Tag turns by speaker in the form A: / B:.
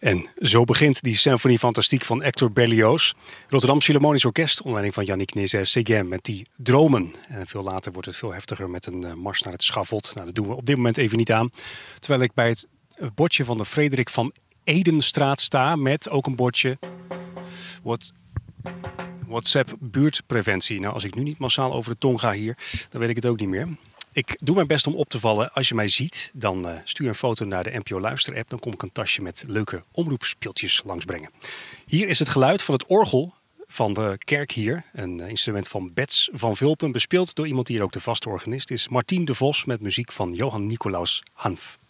A: En zo begint die symfonie fantastiek van Hector Berlioz. Rotterdam Philharmonisch Orkest, onder leiding van Yannick Nézet-Séguin met die dromen. En veel later wordt het veel heftiger met een mars naar het schavot. Nou, dat doen we op dit moment even niet aan. Terwijl ik bij het bordje van de Frederik van Edenstraat sta met ook een bordje WhatsApp buurtpreventie. Nou, als ik nu niet massaal over de tong ga hier, dan weet ik het ook niet meer. Ik doe mijn best om op te vallen. Als je mij ziet, dan stuur een foto naar de NPO Luister app. Dan kom ik een tasje met leuke omroepspeeltjes langsbrengen. Hier is het geluid van het orgel van de kerk hier. Een instrument van Bets van Vulpen, bespeeld door iemand die hier ook de vaste organist is. Martien de Vos met muziek van Johann Nicolaus Hanf.